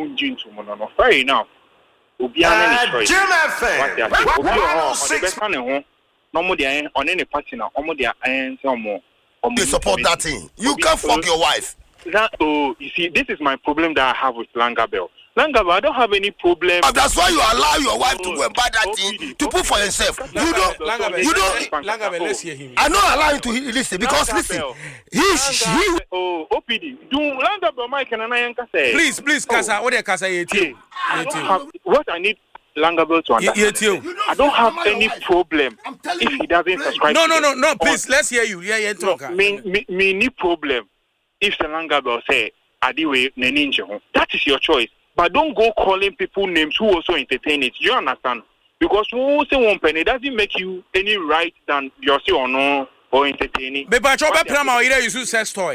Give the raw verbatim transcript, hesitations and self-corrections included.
unjin to mono. Fair enough. Obiara any choice. Jim F M. Obiara on the best one ho. No more there on any party now. Omo there and some more. You support that thing. You can't fuck your wife. That, oh, you see, this is my problem that I have with Langabel. Langabel, I don't have any problem. But that's why you allow your wife to go and buy that thing to put for yourself. You don't. Langabel, you don't. Langabel, let's hear him. I don't allow him to listen because listen. He, he. Oh, O P D. Do Langabel, Mike, and I say. Please, please, Kasa. What are Kasa? What I need Langabel to understand. I don't have any problem if he doesn't subscribe. No, no, no, no. Please, let's hear you. Yeah, yeah, talk. Me, me, me, need problem. If the Langabel say, Adiwe, Neninjo, that is your choice. But don't go calling people names who also entertain it. You understand? Because who say one penny doesn't make you any right than you say or no or entertaining. But but your plan, you use sex toy.